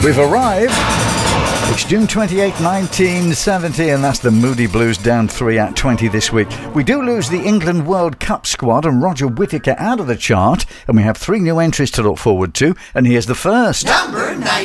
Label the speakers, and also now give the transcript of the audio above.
Speaker 1: We've arrived. It's June 28, 1970, and that's the Moody Blues down 3 at 20 this week. We do lose the England World Cup squad and Roger Whittaker out of the chart, and we have 3 new entries to look forward to, and here's the first.
Speaker 2: Number 19.